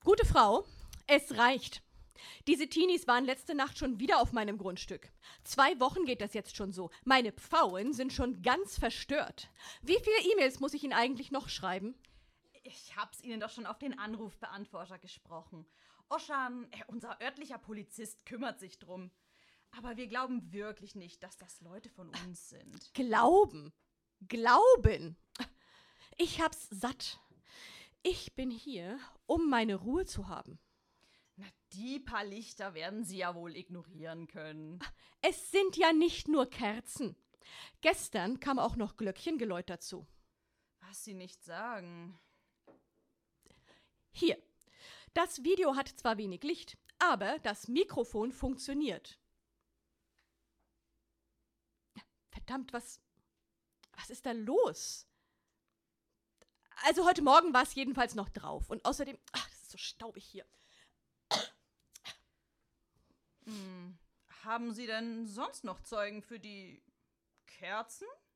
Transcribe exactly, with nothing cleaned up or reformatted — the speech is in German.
Gute Frau, es reicht. Diese Teenies waren letzte Nacht schon wieder auf meinem Grundstück. Zwei Wochen geht das jetzt schon so. Meine Pfauen sind schon ganz verstört. Wie viele E-Mails muss ich Ihnen eigentlich noch schreiben? Ich hab's Ihnen doch schon auf den Anrufbeantworter gesprochen. Oschan, äh, unser örtlicher Polizist, kümmert sich drum. Aber wir glauben wirklich nicht, dass das Leute von uns sind. Glauben. Glauben. Ich hab's satt. Ich bin hier, um meine Ruhe zu haben. Na, die paar Lichter werden Sie ja wohl ignorieren können. Es sind ja nicht nur Kerzen. Gestern kam auch noch Glöckchengeläut dazu. Was Sie nicht sagen. Hier. Das Video hat zwar wenig Licht, aber das Mikrofon funktioniert. Verdammt, was, was ist da los? Also heute Morgen war es jedenfalls noch drauf. Und außerdem, ach, das ist so staubig hier. Hm. Haben Sie denn sonst noch Zeugen für die Kerzen?